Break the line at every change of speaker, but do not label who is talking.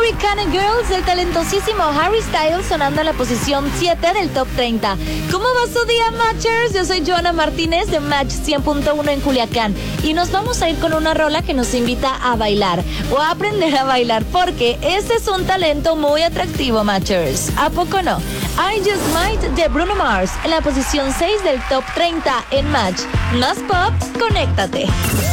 American Girls, el talentosísimo Harry Styles sonando en la posición 7 del Top 30. ¿Cómo va su día, Matchers? Yo soy Joana Martínez de Match 100.1 en Culiacán y nos vamos a ir con una rola que nos invita a bailar o a aprender a bailar porque este es un talento muy atractivo, Matchers. ¿A poco no? I Just Might de Bruno Mars en la posición 6 del Top 30 en Match. Más pop, conéctate.